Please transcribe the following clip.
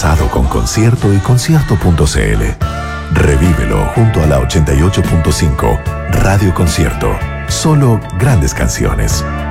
pasado con Concierto y Concierto.cl. Revívelo junto a la 88.5 Radio Concierto. Solo grandes canciones.